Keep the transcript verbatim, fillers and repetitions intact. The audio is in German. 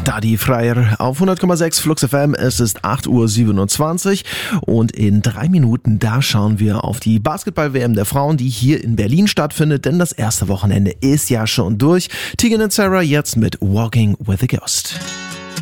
Da die Freier auf hundert Komma sechs Flux F M. Es ist acht Uhr siebenundzwanzig und in drei Minuten, da schauen wir auf die Basketball-W M der Frauen, die hier in Berlin stattfindet, denn das erste Wochenende ist ja schon durch. Tegan und Sarah jetzt mit Walking with a Ghost.